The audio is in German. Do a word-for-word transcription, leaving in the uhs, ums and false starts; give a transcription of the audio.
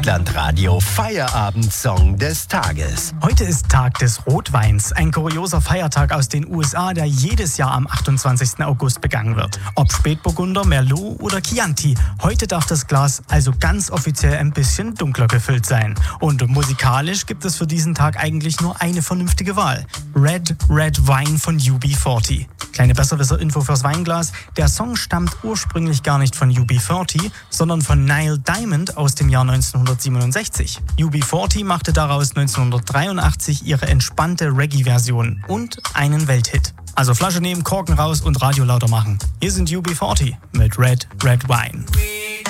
Landradio Feierabend-Song des Tages. Heute ist Tag des Rotweins, ein kurioser Feiertag aus den U S A, der jedes Jahr am achtundzwanzigsten August begangen wird. Ob Spätburgunder, Merlot oder Chianti, heute darf das Glas also ganz offiziell ein bisschen dunkler gefüllt sein. Und musikalisch gibt es für diesen Tag eigentlich nur eine vernünftige Wahl. Red, Red Wine von U B vierzig. Kleine Besserwisser-Info fürs Weinglas. Der Song stammt ursprünglich gar nicht von U B vierzig, sondern von Neil Diamond aus dem Jahr neunzehnhundertsiebenundsechzig. U B vierzig machte daraus neunzehnhundertdreiundachtzig ihre entspannte Reggae-Version und einen Welthit. Also Flasche nehmen, Korken raus und Radio lauter machen. Hier sind U B vierzig mit Red, Red Wine.